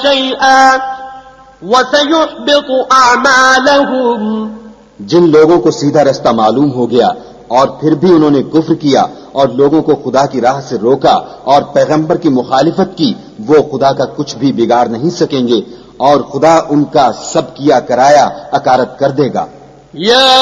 शैअन वसयुहबितु अअमालहुम। जिन लोगों को सीधा रास्ता मालूम हो गया और फिर भी उन्होंने कुफ्र किया और लोगों को खुदा की राह से रोका और पैगंबर की मुखालिफत की, वो खुदा का कुछ भी बिगाड़ नहीं सकेंगे और खुदा उनका सब किया कराया अकारत कर देगा। या